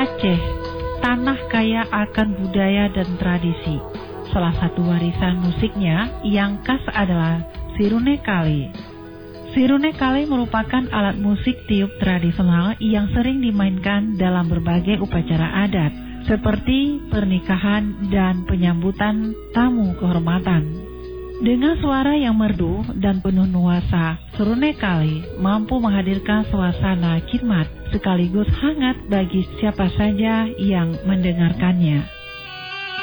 Aceh, tanah kaya akan budaya dan tradisi. Salah satu warisan musiknya yang khas adalah Sirune Kali. Sirune Kali merupakan alat musik tiup tradisional yang sering dimainkan dalam berbagai upacara adat, seperti pernikahan dan penyambutan tamu kehormatan. Dengan suara yang merdu dan penuh nuansa, Sirune Kali mampu menghadirkan suasana khidmat sekaligus hangat bagi siapa saja yang mendengarkannya.